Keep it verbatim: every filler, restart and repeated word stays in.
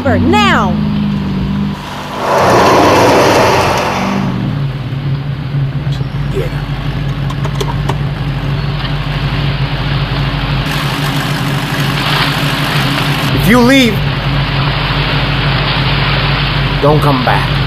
over, now! Get him. If you leave, don't come back.